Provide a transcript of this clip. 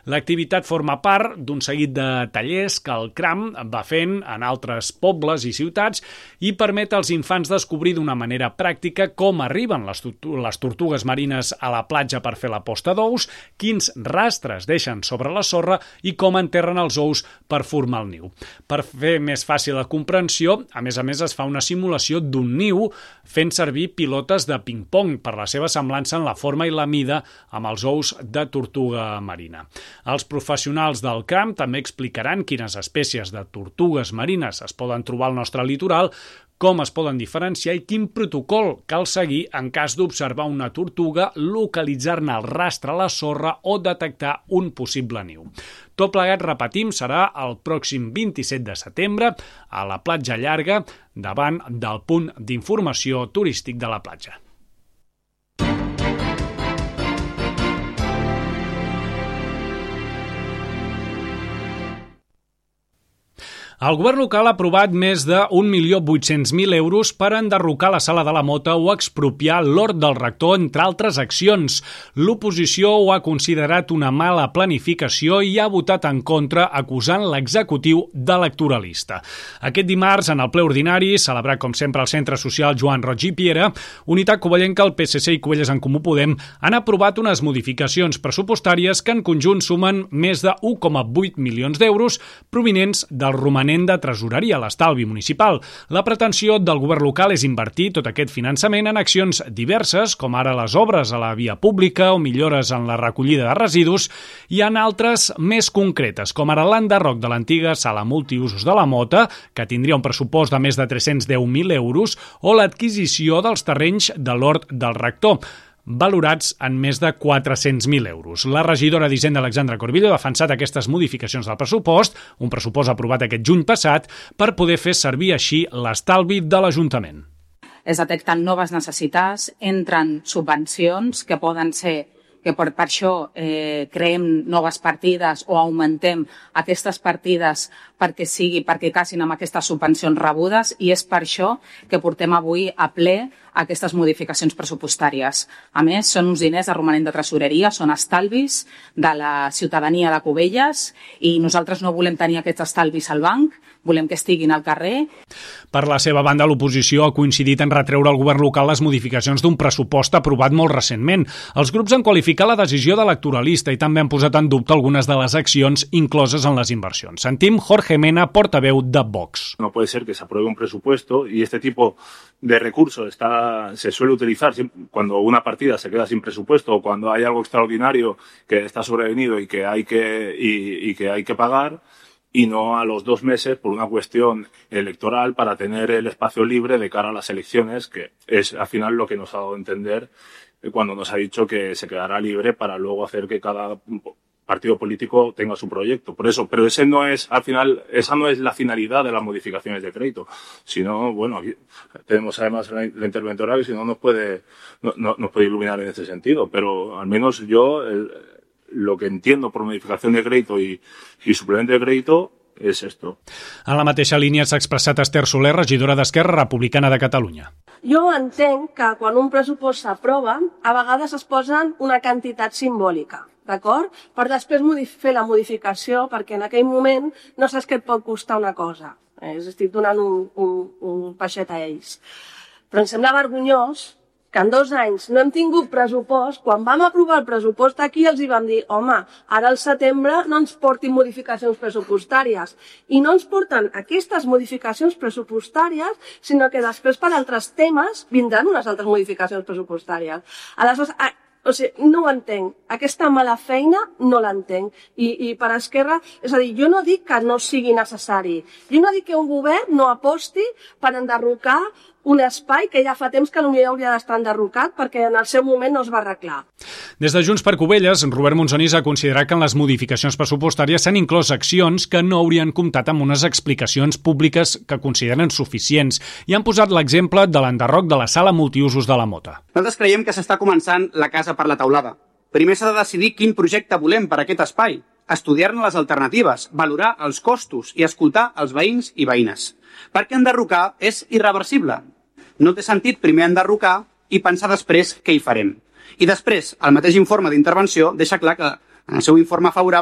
L'activitat forma part d'un seguit de tallers que el CRAM va fent en altres pobles i ciutats i permet als infants descobrir d'una manera pràctica com arriben les tortugues marines a la platja per fer la posta d'ous, quins rastres deixen sobre la sorra i com enterren els ous per formar el niu. Per fer més fàcil la comprensió, a més es fa una simulació d'un niu fent servir pilotes de ping-pong per la seva semblança en la forma i la mida amb els ous de tortuga marina. Els professionals del CRAM també explicaran quines espècies de tortugues marines es poden trobar al nostre litoral, com es poden diferenciar i quin protocol cal seguir en cas d'observar una tortuga, localitzar-ne el rastre a la sorra o detectar un possible niu. Tot plegat, repetim, serà el pròxim 27 de setembre a la Platja Llarga, davant del punt d'informació turístic de la platja. El govern local ha aprovat més de 1.800.000 euros per enderrocar la Sala de la Mota o expropiar l'hort del rector, entre altres accions. L'oposició ho ha considerat una mala planificació i ha votat en contra, acusant l'executiu d'electoralista. Aquest dimarts, en el ple ordinari, celebrat com sempre al Centre Social Joan Roig i Piera, Unitat Covellenca, el PSC i Covelles en Comú Podem han aprovat unes modificacions pressupostàries que en conjunt sumen més de 1,8 milions d'euros provinents del romanent de tresoreria a l'estalvi municipal. La pretensió del govern local és invertir tot aquest finançament en accions diverses, com ara les obres a la via pública o millores en la recollida de residus, i en altres més concretes, com ara l'enderroc de l'antiga sala multiusos de la Mota, que tindria un pressupost de més de 310.000 euros, o l'adquisició dels terrenys de l'hort del rector, valorats en més de 400.000 euros. La regidora d'Hisenda, Alexandra Corbillo, ha defensat aquestes modificacions del pressupost, un pressupost aprovat aquest juny passat, per poder fer servir així l'estalvi de l'Ajuntament. Es detecten noves necessitats, entren subvencions que poden ser que per això creem noves partides o augmentem aquestes partides perquè casin amb aquestes subvencions rebudes, i és per això que portem avui a ple aquestes modificacions pressupostàries. A més, són uns diners de romanent de tresoreria, són estalvis de la ciutadania de Cubelles i nosaltres no volem tenir aquests estalvis al banc, volem que estiguin al carrer. Per la seva banda, l'oposició ha coincidit en retreure al govern local les modificacions d'un pressupost aprovat molt recentment. Els grups han qualificat la decisió d'electoralista i també han posat en dubte algunes de les accions incloses en les inversions. Sentim Jorge Mena, portaveu de Vox. No puede ser que se apruebe un presupuesto y este tipo de recursos se suele utilizar cuando una partida se queda sin presupuesto o cuando hay algo extraordinario que está sobrevenido y que hay que pagar, y no a los 2 meses por una cuestión electoral para tener el espacio libre de cara a las elecciones, que es al final lo que nos ha dado a entender cuando nos ha dicho que se quedará libre para luego hacer que cada partido político tenga su proyecto. Por eso, pero ese no es, al final, esa no es la finalidad de las modificaciones de crédito. Si no, bueno, aquí tenemos además la interventora que si no nos puede iluminar en ese sentido, pero al menos yo lo que entiendo por modificación de crédito y suplemento de crédito és esto. En la mateixa línia s'ha expressat Esther Soler, regidora d'Esquerra Republicana de Catalunya. Jo entenc que quan un pressupost s'aprova, a vegades es posen una quantitat simbòlica, d'acord? Per després fer la modificació, perquè en aquell moment no saps què et pot costar una cosa. Estic donant un peixet a ells. Però em sembla vergonyós que en 2 anys no hem tingut pressupost. Quan vam aprovar el pressupost aquí els hi vam dir, home, ara al setembre no ens portin modificacions pressupostàries. I no ens porten aquestes modificacions pressupostàries, sinó que després per altres temes vindran unes altres modificacions pressupostàries. Aleshores, no ho entenc. Aquesta mala feina no l'entenc. I per Esquerra, és a dir, jo no dic que no sigui necessari. Jo no dic que un govern no aposti per enderrocar un espai que ja fa temps que potser hauria d'estar enderrocat perquè en el seu moment no es va arreglar. Des de Junts per Cubelles, Robert Monsonís ha considerat que en les modificacions pressupostàries s'han inclòs accions que no haurien comptat amb unes explicacions públiques que consideren suficients i han posat l'exemple de l'enderroc de la sala multiusos de la Mota. Nosaltres creiem que s'està començant la casa per la teulada. Primer s'ha de decidir quin projecte volem per a aquest espai, estudiar-ne les alternatives, valorar els costos i escoltar els veïns i veïnes. Perquè enderrocar és irreversible. No té sentit primer enderrocar i pensar després què hi farem. I després, el mateix informe d'intervenció deixa clar que en el seu informe favorable